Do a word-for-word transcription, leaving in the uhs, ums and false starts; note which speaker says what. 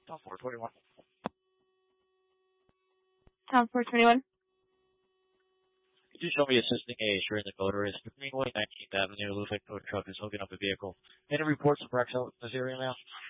Speaker 1: Tom four twenty-one.
Speaker 2: Tom four twenty-one.
Speaker 1: Could you show me assisting a transit motorist between nineteenth Avenue? It looks like tow truck is hooking up a vehicle. Any reports of wrecks out in this area now?